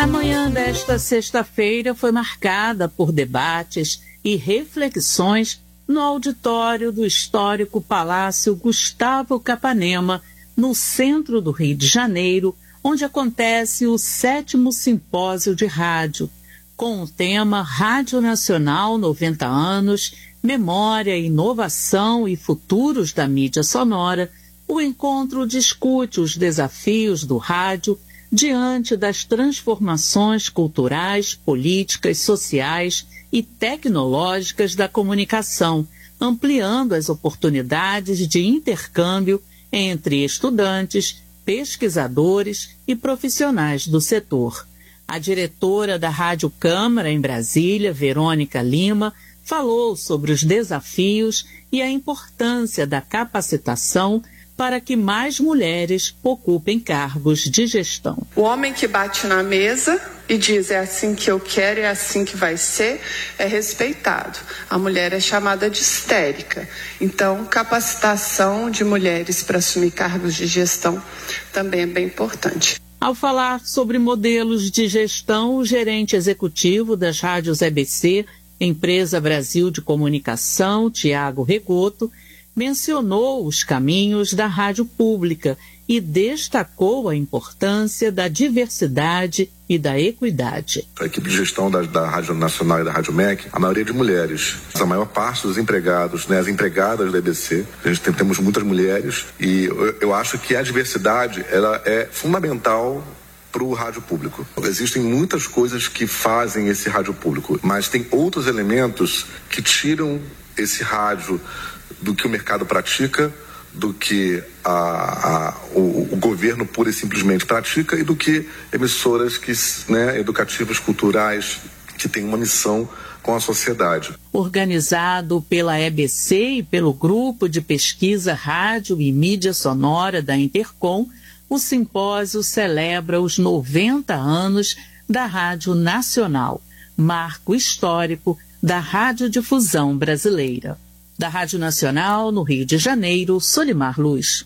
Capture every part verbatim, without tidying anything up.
A manhã desta sexta-feira foi marcada por debates e reflexões no auditório do histórico Palácio Gustavo Capanema, no centro do Rio de Janeiro, onde acontece o sétimo simpósio de rádio, com o tema Rádio Nacional noventa anos, Memória, Inovação e Futuros da Mídia Sonora. O encontro discute os desafios do rádio diante das transformações culturais, políticas, sociais e tecnológicas da comunicação, ampliando as oportunidades de intercâmbio entre estudantes, pesquisadores e profissionais do setor. A diretora da Rádio Câmara em Brasília, Verônica Lima, falou sobre os desafios e a importância da capacitação para que mais mulheres ocupem cargos de gestão. O homem que bate na mesa e diz é assim que eu quero, é assim que vai ser, é respeitado. A mulher é chamada de histérica. Então, capacitação de mulheres para assumir cargos de gestão também é bem importante. Ao falar sobre modelos de gestão, o gerente executivo das rádios E B C, Empresa Brasil de Comunicação, Tiago Regoto, mencionou os caminhos da rádio pública e destacou a importância da diversidade e da equidade. A equipe de gestão da, da Rádio Nacional e da Rádio M E C, a maioria de mulheres. A maior parte dos empregados, né, as empregadas da E B C, a gente tem, temos muitas mulheres e eu, eu acho que a diversidade ela é fundamental para o rádio público. Existem muitas coisas que fazem esse rádio público, mas tem outros elementos que tiram esse rádio do que o mercado pratica, do que a, a, o, o governo pura e simplesmente pratica e do que emissoras que, né, educativas, culturais, que têm uma missão com a sociedade. Organizado pela E B C e pelo Grupo de Pesquisa Rádio e Mídia Sonora da Intercom, o simpósio celebra os noventa anos da Rádio Nacional, marco histórico da radiodifusão brasileira. Da Rádio Nacional, no Rio de Janeiro, Solimar Luz.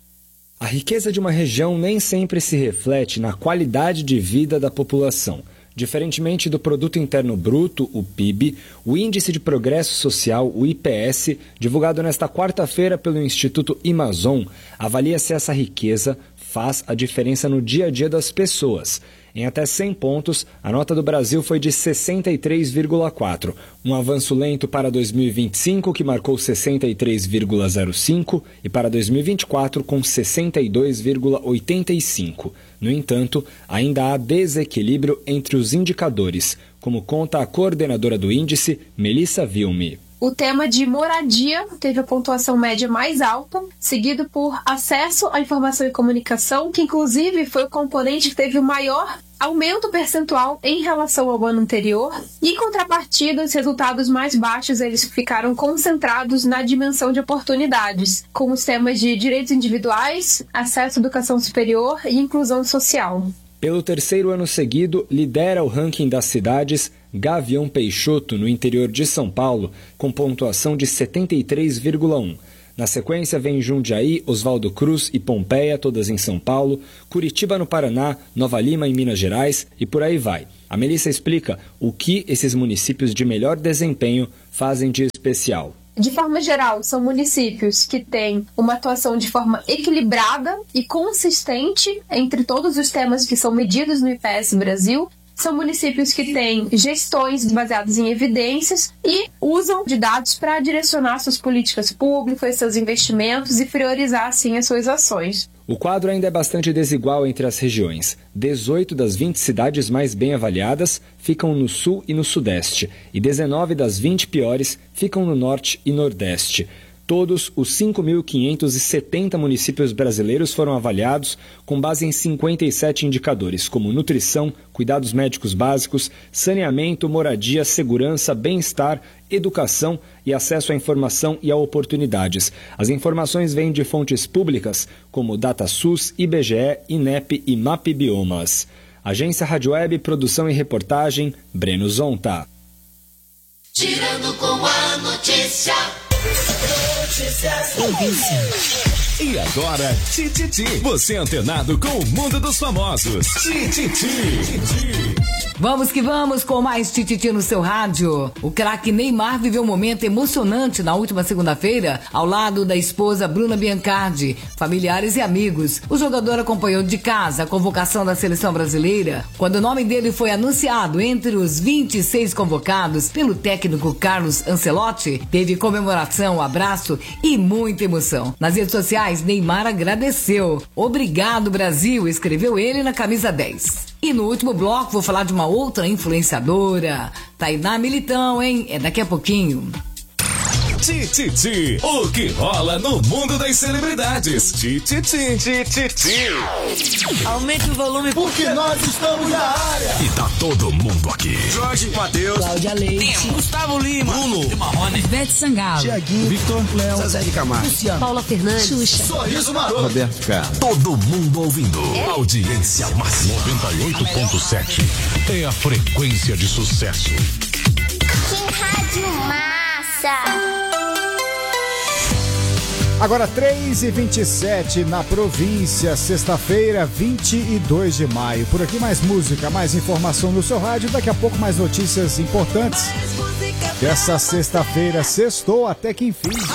A riqueza de uma região nem sempre se reflete na qualidade de vida da população. Diferentemente do Produto Interno Bruto, o P I B, o Índice de Progresso Social, o I P S, divulgado nesta quarta-feira pelo Instituto Amazon, avalia se essa riqueza faz a diferença no dia a dia das pessoas. Em até cem pontos, a nota do Brasil foi de sessenta e três vírgula quatro, um avanço lento para dois mil e vinte e cinco, que marcou sessenta e três vírgula zero cinco, e para dois mil e vinte e quatro, com sessenta e dois vírgula oitenta e cinco. No entanto, ainda há desequilíbrio entre os indicadores, como conta a coordenadora do índice, Melissa Vilme. O tema de moradia teve a pontuação média mais alta, seguido por acesso à informação e comunicação, que inclusive foi o componente que teve o maior aumento percentual em relação ao ano anterior. E, em contrapartida, os resultados mais baixos eles ficaram concentrados na dimensão de oportunidades, com os temas de direitos individuais, acesso à educação superior e inclusão social. Pelo terceiro ano seguido, lidera o ranking das cidades Gavião Peixoto, no interior de São Paulo, com pontuação de setenta e três vírgula um. Na sequência vem Jundiaí, Oswaldo Cruz e Pompeia, todas em São Paulo, Curitiba no Paraná, Nova Lima em Minas Gerais e por aí vai. A Melissa explica o que esses municípios de melhor desempenho fazem de especial. De forma geral, são municípios que têm uma atuação de forma equilibrada e consistente entre todos os temas que são medidos no I P S Brasil. São municípios que têm gestões baseadas em evidências e usam de dados para direcionar suas políticas públicas, seus investimentos e priorizar, assim, as suas ações. O quadro ainda é bastante desigual entre as regiões. dezoito das vinte cidades mais bem avaliadas ficam no sul e no sudeste, e dezenove das vinte piores ficam no norte e nordeste. Todos os cinco mil quinhentos e setenta municípios brasileiros foram avaliados com base em cinquenta e sete indicadores, como nutrição, cuidados médicos básicos, saneamento, moradia, segurança, bem-estar, educação e acesso à informação e a oportunidades. As informações vêm de fontes públicas, como DataSUS, I B G E, INEP e MapBiomas. Agência Rádio Web, produção e reportagem, Breno Zonta. Girando com a notícia. Notícias. E agora, Tititi. Você é antenado com o mundo dos famosos. Tititi. Vamos que vamos com mais Tititi no seu rádio. O craque Neymar viveu um momento emocionante na última segunda-feira ao lado da esposa Bruna Biancardi, familiares e amigos. O jogador acompanhou de casa a convocação da seleção brasileira. Quando o nome dele foi anunciado entre os vinte e seis convocados pelo técnico Carlos Ancelotti, teve comemoração, abraço e muita emoção. Nas redes sociais, Neymar agradeceu. Obrigado, Brasil, escreveu ele na camisa dez. E no último bloco vou falar de uma outra influenciadora, Tainá Militão, hein? É daqui a pouquinho. Tititi, o que rola no mundo das celebridades. Tititi, Tititi. Aumente o volume porque nós estamos na área. E tá todo mundo aqui. Jorge, Matheus, Cláudia Leite, Temo, Gustavo Lima, Bruno, Marrone, Ivete Sangalo, Tiaguinho, Victor, Léo, Zezé de Camargo, Luciano, Paula Fernandes, Xuxa, Sorriso Maroto, Roberto Carlos. Todo mundo ouvindo. É. Audiência máxima. noventa e oito ponto sete é a frequência de sucesso. Que rádio massa! Agora três e vinte e sete na província, sexta-feira, vinte e dois de maio. Por aqui mais música, mais informação no seu rádio, daqui a pouco mais notícias importantes. Essa sexta-feira, sextou até que enfim.